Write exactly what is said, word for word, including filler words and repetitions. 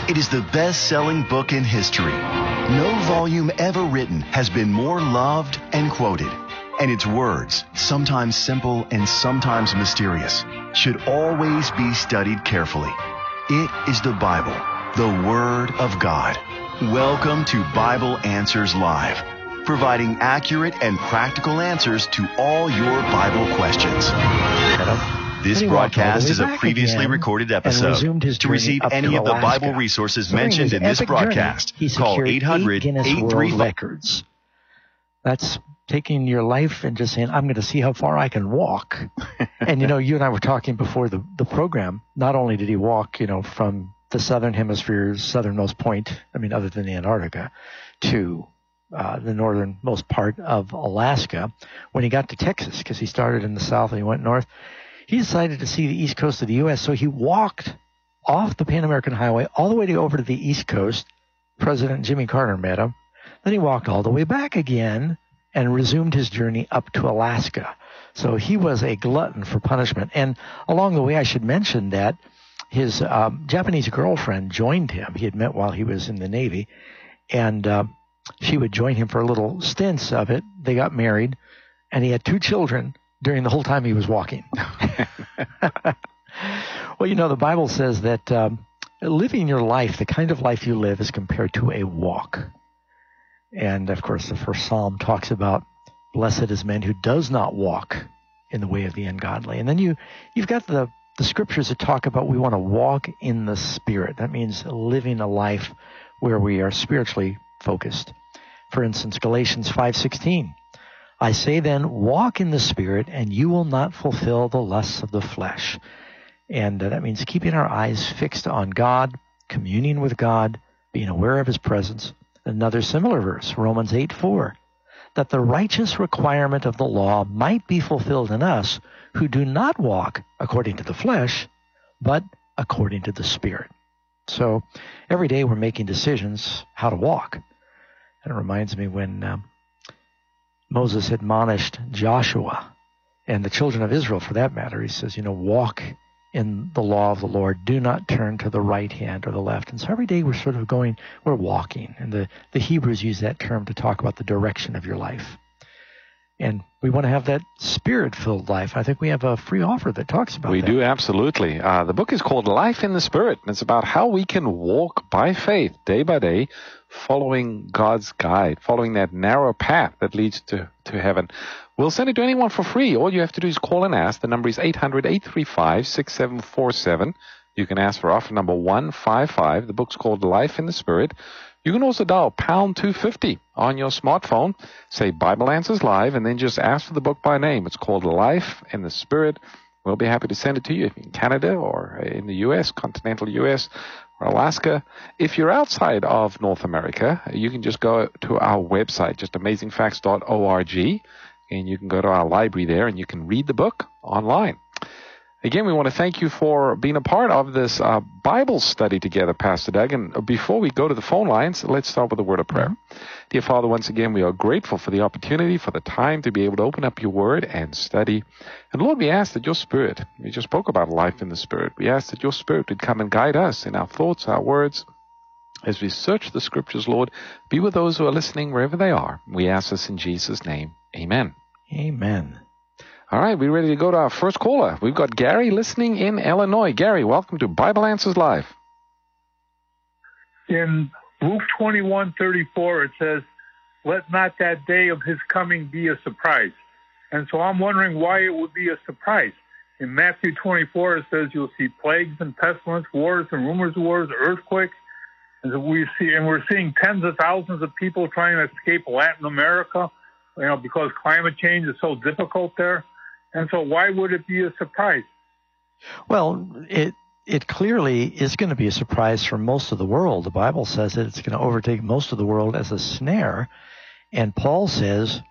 It is the best-selling book in history. No volume ever written has been more loved and quoted. And its words, sometimes simple and sometimes mysterious, should always be studied carefully. It is the Bible, the Word of God. Welcome to Bible Answers Live, providing accurate and practical answers to all your Bible questions. This broadcast is a previously recorded episode. To receive any of the Bible resources mentioned in this broadcast, call eight hundred, eight three five records. That's taking your life and just saying, I'm going to see how far I can walk. And, you know, you and I were talking before the, the program. Not only did he walk, you know, from the southern hemisphere's southernmost point, I mean, other than Antarctica, to uh, the northernmost part of Alaska, when he got to Texas, because he started in the south and he went north, he decided to see the east coast of the U S, so he walked off the Pan American Highway all the way to, over to the east coast. President Jimmy Carter met him. Then he walked all the way back again and resumed his journey up to Alaska. So he was a glutton for punishment. And along the way, I should mention that his um, Japanese girlfriend joined him. He had met while he was in the Navy, and uh, she would join him for little stints of it. They got married, and he had two children during the whole time he was walking. Well, you know, the Bible says that um, living your life, the kind of life you live, is compared to a walk. And, of course, the first Psalm talks about, blessed is man who does not walk in the way of the ungodly. And then you, you've got the, the scriptures that talk about we want to walk in the Spirit. That means living a life where we are spiritually focused. For instance, Galatians five sixteen. I say then, walk in the Spirit, and you will not fulfill the lusts of the flesh. And uh, that means keeping our eyes fixed on God, communing with God, being aware of His presence. Another similar verse, Romans eight four, that the righteous requirement of the law might be fulfilled in us who do not walk according to the flesh, but according to the Spirit. So every day we're making decisions how to walk. And it reminds me when um, Moses admonished Joshua and the children of Israel, for that matter, he says, you know, walk in the law of the Lord. Do not turn to the right hand or the left. And so every day we're sort of going, we're walking. And the, the Hebrews use that term to talk about the direction of your life. And we want to have that Spirit-filled life. I think we have a free offer that talks about we that. We do, absolutely. Uh, the book is called Life in the Spirit. And it's about how we can walk by faith, day by day, following God's guide, following that narrow path that leads to, to heaven. We'll send it to anyone for free. All you have to do is call and ask. The number is eight hundred, eight three five, six seven four seven. You can ask for offer number one five five. The book's called Life in the Spirit. You can also dial pound two fifty on your smartphone, say Bible Answers Live, and then just ask for the book by name. It's called Life in the Spirit. We'll be happy to send it to you in Canada or in the U S, continental U S, or Alaska. If you're outside of North America, you can just go to our website, just amazing facts dot org. And you can go to our library there and you can read the book online. Again, we want to thank you for being a part of this uh, Bible study together, Pastor Doug. And before we go to the phone lines, let's start with a word of prayer. Mm-hmm. Dear Father, once again, we are grateful for the opportunity, for the time to be able to open up your word and study. And Lord, we ask that your Spirit, we just spoke about life in the Spirit, we ask that your Spirit would come and guide us in our thoughts, our words. As we search the Scriptures, Lord, be with those who are listening wherever they are. We ask this in Jesus' name. Amen. Amen. All right, we're ready to go to our first caller. We've got Gary listening in Illinois. Gary, welcome to Bible Answers Live. In Luke twenty-one thirty-four, it says, let not that day of his coming be a surprise. And so I'm wondering why it would be a surprise. In Matthew twenty-four, it says you'll see plagues and pestilence, wars and rumors of wars, earthquakes. And so we see, and we're seeing tens of thousands of people trying to escape Latin America, you know, because climate change is so difficult there. And so why would it be a surprise? Well, it it clearly is going to be a surprise for most of the world. The Bible says that it's going to overtake most of the world as a snare. And Paul says